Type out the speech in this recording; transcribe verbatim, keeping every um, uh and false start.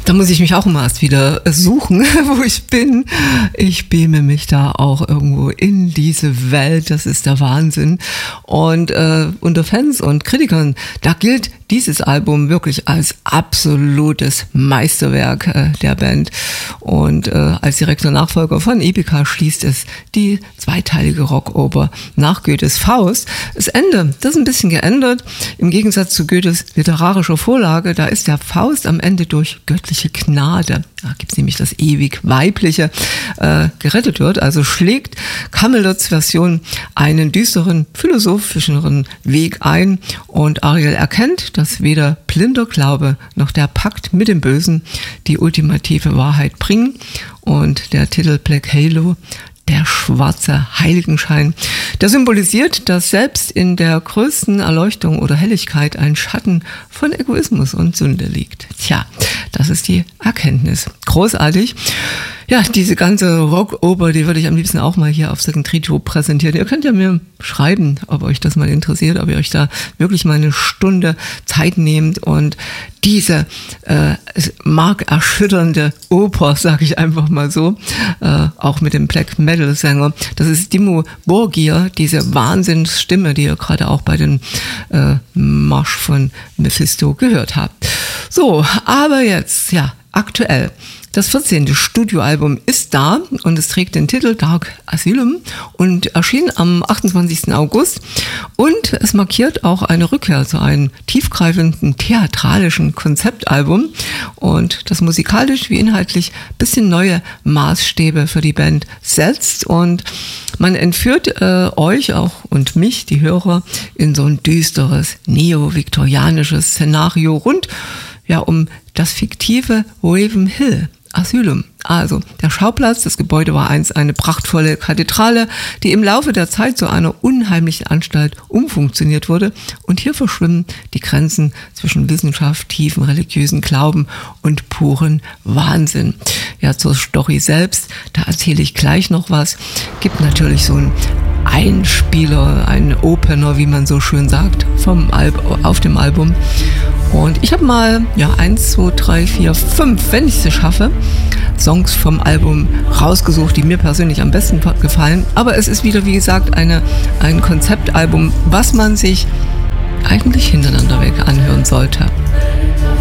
Da muss ich mich auch immer erst wieder suchen, wo ich bin. Ich beame mich da auch irgendwo in diese Welt. Das ist der Wahnsinn. Und äh, unter Fans und Kritikern, da gilt dieses Album wirklich als absolutes Meisterwerk äh, der Band. Und äh, als direkter Nachfolger von Epica schließt es die zweiteilige Rockoper nach Goethes Faust. Das Ende, das ist ein bisschen geändert. Im Gegensatz zu Goethes literarischer Vorlage, da ist der Faust am Ende durch göttliche Gnade, da gibt es nämlich das ewig Weibliche, äh, gerettet wird. Also schlägt Camelots Version einen düsteren, philosophischeren Weg ein und Ariel erkennt, dass weder blinder Glaube noch der Pakt mit dem Bösen die ultimative Wahrheit bringen. Und der Titel Black Halo, der schwarze Heiligenschein, der symbolisiert, dass selbst in der größten Erleuchtung oder Helligkeit ein Schatten von Egoismus und Sünde liegt. Tja, das ist die Erkenntnis. Großartig. Ja, diese ganze Rockoper, die würde ich am liebsten auch mal hier auf Second Trio präsentieren. Ihr könnt ja mir schreiben, ob euch das mal interessiert, ob ihr euch da wirklich mal eine Stunde Zeit nehmt und diese äh, markerschütternde Oper, sage ich einfach mal so, äh, auch mit dem Black Metal Sänger, das ist Dimmu Borgir, diese Wahnsinnsstimme, die ihr gerade auch bei dem äh, Marsch von Mephisto gehört habt. So, aber jetzt, ja, aktuell. Das vierzehnte Studioalbum ist da und es trägt den Titel Dark Asylum und erschien am achtundzwanzigsten August und es markiert auch eine Rückkehr zu einem tiefgreifenden theatralischen Konzeptalbum und das musikalisch wie inhaltlich ein bisschen neue Maßstäbe für die Band setzt und man entführt äh, euch auch und mich, die Hörer, in so ein düsteres, neo-viktorianisches Szenario rund ja um das fiktive Ravenhill Asylum. Also der Schauplatz, das Gebäude war einst eine prachtvolle Kathedrale, die im Laufe der Zeit zu einer unheimlichen Anstalt umfunktioniert wurde. Und hier verschwimmen die Grenzen zwischen Wissenschaft, tiefen religiösen Glauben und puren Wahnsinn. Ja, zur Story selbst, da erzähle ich gleich noch was. Gibt natürlich so ein Einspieler, ein Opener, wie man so schön sagt, vom Al- auf dem Album. Und ich habe mal, ja, eins, zwei, drei, vier, fünf, wenn ich sie schaffe, Songs vom Album rausgesucht, die mir persönlich am besten gefallen. Aber es ist wieder, wie gesagt, eine, ein Konzeptalbum, was man sich eigentlich hintereinander weg anhören sollte.